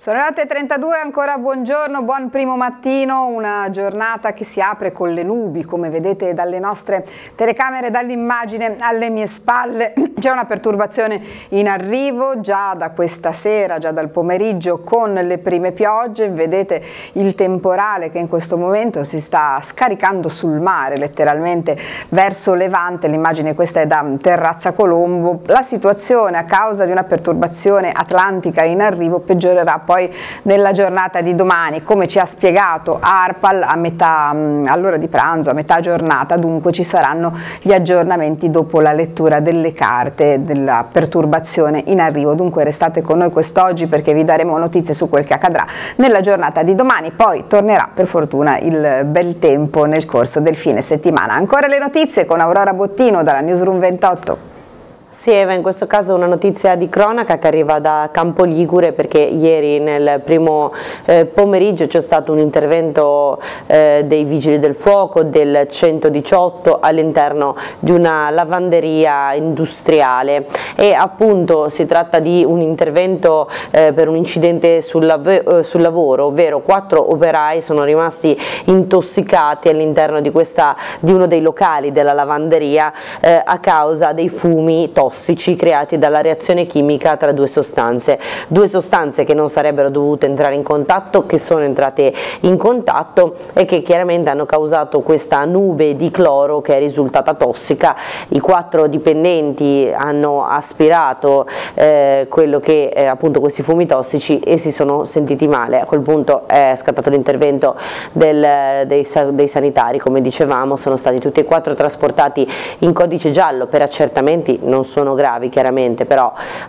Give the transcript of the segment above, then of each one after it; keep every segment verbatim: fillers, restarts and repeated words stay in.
Sono le otto e trentadue, ancora buongiorno, buon primo mattino, una giornata che si apre con le nubi, come vedete dalle nostre telecamere, dall'immagine alle mie spalle. C'è una perturbazione in arrivo già da questa sera, già dal pomeriggio, con le prime piogge. Vedete il temporale che in questo momento si sta scaricando sul mare, letteralmente verso Levante. L'immagine questa è da Terrazza Colombo. La situazione, a causa di una perturbazione atlantica in arrivo, peggiorerà poi nella giornata di domani, come ci ha spiegato ARPAL a metà all'ora di pranzo, a metà giornata. Dunque ci saranno gli aggiornamenti dopo la lettura delle carte della perturbazione in arrivo. Dunque restate con noi quest'oggi perché vi daremo notizie su quel che accadrà nella giornata di domani. Poi tornerà per fortuna il bel tempo nel corso del fine settimana. Ancora le notizie con Aurora Bottino dalla Newsroom ventotto. Sì, Eva, in questo caso una notizia di cronaca che arriva da Campoligure, perché ieri nel primo eh, pomeriggio c'è stato un intervento eh, dei Vigili del Fuoco del centodiciotto all'interno di una lavanderia industriale e appunto si tratta di un intervento eh, per un incidente sul, lav eh, sul lavoro, ovvero quattro operai sono rimasti intossicati all'interno di, questa, di uno dei locali della lavanderia eh, a causa dei fumi tossici tossici creati dalla reazione chimica tra due sostanze, due sostanze che non sarebbero dovute entrare in contatto, che sono entrate in contatto e che chiaramente hanno causato questa nube di cloro che è risultata tossica. I quattro dipendenti hanno aspirato eh, quello che eh, appunto questi fumi tossici e si sono sentiti male. A quel punto è scattato l'intervento del, dei, dei sanitari, come dicevamo. Sono stati tutti e quattro trasportati in codice giallo per accertamenti, non sono gravi chiaramente, però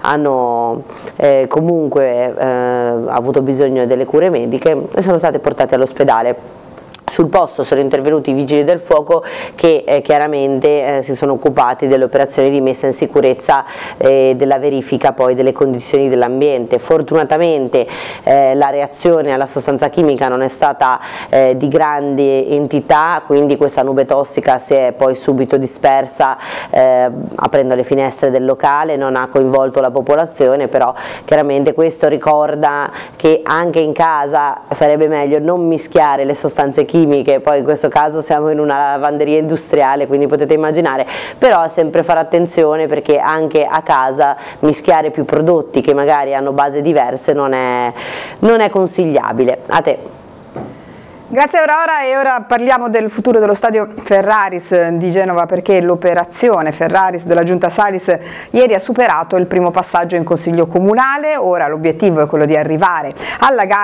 hanno eh, comunque eh, avuto bisogno delle cure mediche e sono state portate all'ospedale. Sul posto sono intervenuti i Vigili del Fuoco che eh, chiaramente eh, si sono occupati delle operazioni di messa in sicurezza e eh, della verifica poi delle condizioni dell'ambiente. Fortunatamente eh, la reazione alla sostanza chimica non è stata eh, di grande entità, quindi questa nube tossica si è poi subito dispersa eh, aprendo le finestre del locale, non ha coinvolto la popolazione, però chiaramente questo ricorda che anche in casa sarebbe meglio non mischiare le sostanze chimiche. Chimiche, poi in questo caso siamo in una lavanderia industriale, quindi potete immaginare, però sempre fare attenzione perché anche a casa mischiare più prodotti che magari hanno base diverse non è, non è consigliabile. A te. Grazie Aurora, e ora parliamo del futuro dello stadio Ferraris di Genova, perché l'operazione Ferraris della Giunta Salis ieri ha superato il primo passaggio in Consiglio Comunale. Ora l'obiettivo è quello di arrivare alla gara